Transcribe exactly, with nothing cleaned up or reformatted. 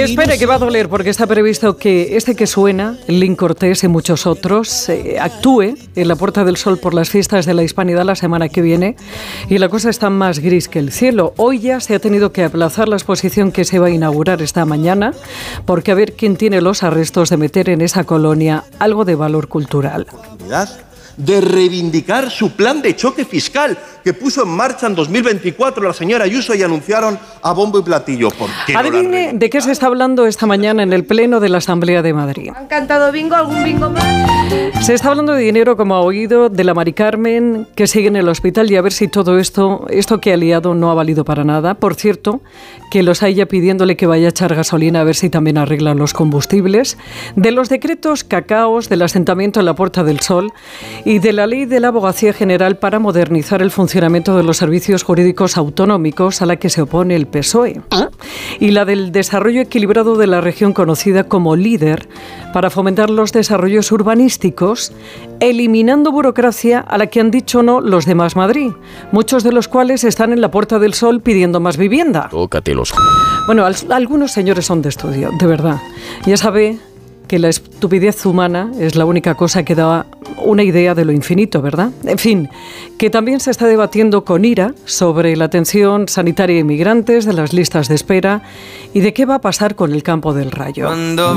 espere, que va a doler, porque está previsto que este que suena, Lin Cortés y muchos otros, eh, actúe en la Puerta del Sol por las fiestas de la Hispanidad la semana que viene, y la cosa está más gris que el cielo. Hoy ya se ha tenido que aplazar la exposición que se va a inaugurar esta mañana, porque a ver quién tiene los arrestos de meter en esa colonia algo de valor cultural. De reivindicar su plan de choque fiscal que puso en marcha en dos mil veinticuatro la señora Ayuso y anunciaron a bombo y platillo. ¿Por qué no Adivine de qué se está hablando esta mañana en el Pleno de la Asamblea de Madrid. ¿Han cantado bingo? ¿Algún bingo más? Se está hablando de dinero, como ha oído, de la Mari Carmen, que sigue en el hospital, y a ver si todo esto, esto que ha liado no ha valido para nada. Por cierto, que los haya pidiéndole que vaya a echar gasolina a ver si también arreglan los combustibles. De los decretos cacaos del asentamiento en la Puerta del Sol y de la ley de la Abogacía General para modernizar el funcionamiento de los servicios jurídicos autonómicos, a la que se opone el P S O E. Y la del desarrollo equilibrado de la región conocida como LEADER, para fomentar los desarrollos urbanísticos, eliminando burocracia a la que han dicho no los de Más Madrid, muchos de los cuales están en la Puerta del Sol pidiendo más vivienda. Tócatelos. Bueno, al- algunos señores son de estudio, de verdad. Ya sabe que la estupidez humana es la única cosa que da una idea de lo infinito, ¿verdad? En fin, que también se está debatiendo con ira sobre la atención sanitaria a inmigrantes, de las listas de espera y de qué va a pasar con el Campo del Rayo.